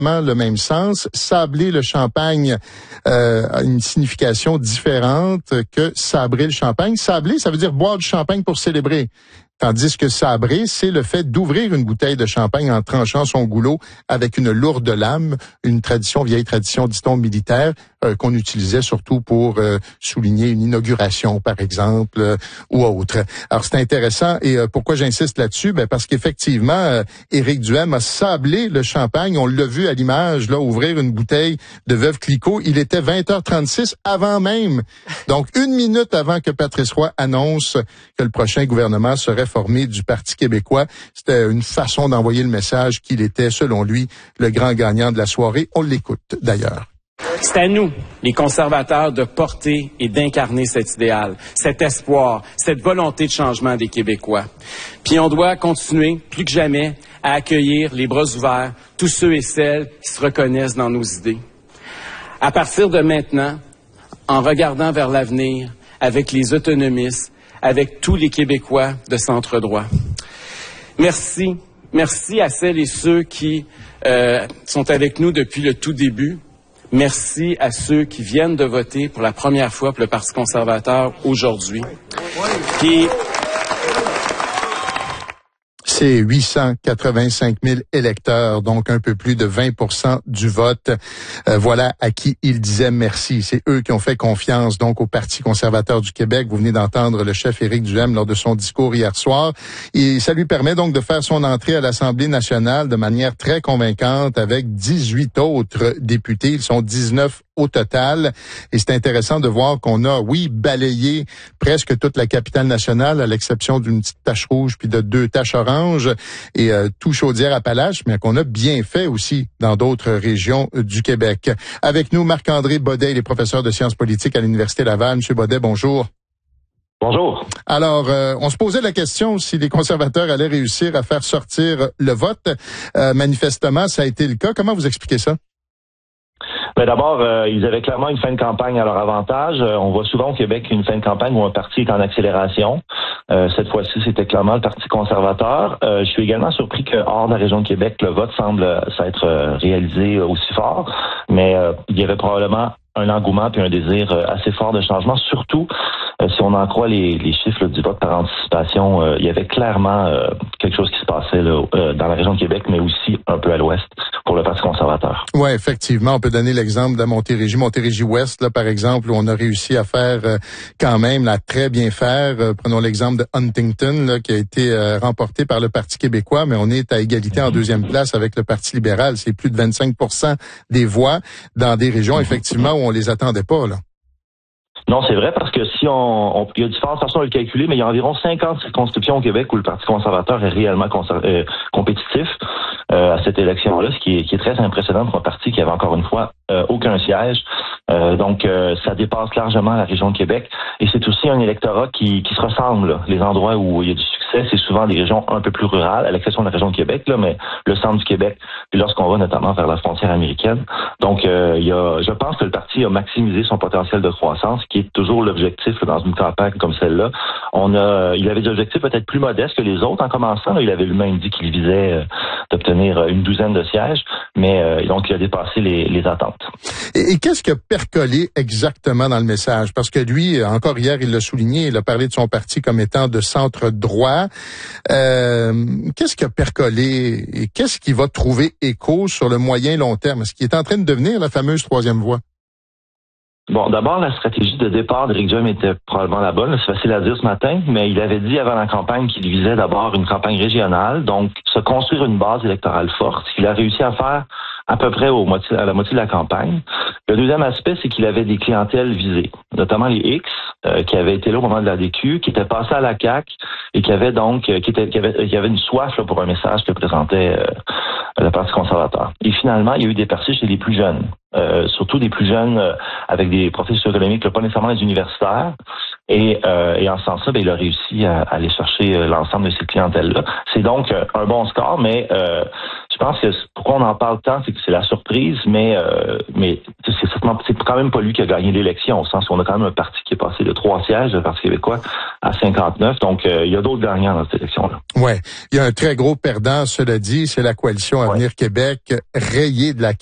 exactement le même sens. Sabler le champagne a une signification différente que sabrer le champagne. Sabler, ça veut dire boire du champagne pour célébrer. Tandis que sabrer, c'est le fait d'ouvrir une bouteille de champagne en tranchant son goulot avec une lourde lame, une vieille tradition, dit-on, militaire, qu'on utilisait surtout pour souligner une inauguration, par exemple, ou autre. Alors, c'est intéressant. Et pourquoi j'insiste là-dessus? Ben, parce qu'effectivement, Éric Duhaime a sablé le champagne. On l'a vu à l'image, là, ouvrir une bouteille de Veuve Clicquot. Il était 20h36 avant même. Donc, 1 minute avant que Patrice Roy annonce que le prochain gouvernement serait formé du Parti québécois. C'était une façon d'envoyer le message qu'il était, selon lui, le grand gagnant de la soirée. On l'écoute, d'ailleurs. C'est à nous, les conservateurs, de porter et d'incarner cet idéal, cet espoir, cette volonté de changement des Québécois. Puis on doit continuer, plus que jamais, à accueillir les bras ouverts tous ceux et celles qui se reconnaissent dans nos idées. À partir de maintenant, en regardant vers l'avenir, avec les autonomistes, avec tous les Québécois de centre droit. Merci à celles et ceux qui sont avec nous depuis le tout début. Merci à ceux qui viennent de voter pour la première fois pour le Parti conservateur aujourd'hui. Puis, c'est 885 000 électeurs, donc un peu plus de 20% du vote. Voilà à qui il disait merci. C'est eux qui ont fait confiance donc au Parti conservateur du Québec. Vous venez d'entendre le chef Éric Duhaime lors de son discours hier soir. Et ça lui permet donc de faire son entrée à l'Assemblée nationale de manière très convaincante avec 18 autres députés. Ils sont 19 au total. Et c'est intéressant de voir qu'on a, oui, balayé presque toute la capitale nationale, à l'exception d'une petite tache rouge puis de 2 taches oranges et tout Chaudière-Appalaches, mais qu'on a bien fait aussi dans d'autres régions du Québec. Avec nous, Marc-André Baudet, il est professeur de sciences politiques à l'Université Laval. Monsieur Baudet, bonjour. Bonjour. Alors, on se posait la question si les conservateurs allaient réussir à faire sortir le vote. Manifestement, ça a été le cas. Comment vous expliquez ça? Ben d'abord, ils avaient clairement une fin de campagne à leur avantage. On voit souvent au Québec une fin de campagne où un parti est en accélération. Cette fois-ci, c'était clairement le Parti conservateur. Je suis également surpris que hors de la région de Québec, le vote semble s'être réalisé aussi fort. Mais il y avait probablement un engouement et un désir assez fort de changement, surtout si on en croit les chiffres du vote par anticipation. Il y avait clairement quelque chose qui se passait là, dans la région de Québec, mais aussi un peu à l'ouest pour le Parti conservateur. Oui, effectivement. On peut donner l'exemple de Montérégie-Ouest, là, par exemple, où on a réussi à faire quand même, là, très bien faire. Prenons l'exemple de Huntington, là, qui a été remporté par le Parti québécois, mais on est à égalité en deuxième place avec le Parti libéral. C'est plus de 25% des voix dans des régions, effectivement, où on les attendait pas, là. Non, c'est vrai, parce que si il y a différentes façons de le calculer, mais il y a environ 50 circonscriptions au Québec où le Parti conservateur est réellement compétitif à cette élection-là, ce qui est très impressionnant pour un parti qui avait encore une fois aucun siège. Donc, ça dépasse largement la région de Québec. Et c'est aussi un électorat qui se ressemble, là. Les endroits où il y a du succès, c'est souvent des régions un peu plus rurales, à l'exception de la région de Québec, là, mais le centre du Québec, puis lorsqu'on va notamment vers la frontière américaine. Donc, je pense que le parti a maximisé son potentiel de croissance, qui est toujours l'objectif là, dans une campagne comme celle-là. Il avait des objectifs peut-être plus modestes que les autres en commençant. Là, il avait lui-même dit qu'il visait d'obtenir une douzaine de sièges, mais donc il a dépassé les attentes. Et qu'est-ce qui a percolé exactement dans le message? Parce que lui, encore hier, il l'a souligné, il a parlé de son parti comme étant de centre droit. Qu'est-ce qui a percolé et qu'est-ce qui va trouver écho sur le moyen long terme? Est-ce qu'il est en train de devenir la fameuse troisième voie? Bon, d'abord, la stratégie de départ d'Éric Duhaime était probablement la bonne. C'est facile à dire ce matin, mais il avait dit avant la campagne qu'il visait d'abord une campagne régionale, donc se construire une base électorale forte, ce qu'il a réussi à faire à peu près à la moitié de la campagne. Le deuxième aspect, c'est qu'il avait des clientèles visées, notamment les X, qui avaient été là au moment de la DQ, qui étaient passés à la CAQ et qui avaient donc qui avaient une soif là, pour un message que présentait le Parti conservateur. Et finalement, il y a eu des percées chez les plus jeunes, surtout des plus jeunes avec des profils socio-économiques, pas nécessairement les universitaires. Et en ce sens-là, il a réussi à aller chercher l'ensemble de ces clientèles-là. C'est donc un bon score, mais Je pense que pourquoi on en parle tant, c'est que c'est la surprise, mais c'est quand même pas lui qui a gagné l'élection, au sens où on a quand même un parti qui est passé de 3 sièges, le Parti québécois, à 59. Donc, il y a d'autres gagnants dans cette élection-là. Ouais. Il y a un très gros perdant, cela dit, c'est la coalition Avenir Québec, rayée de la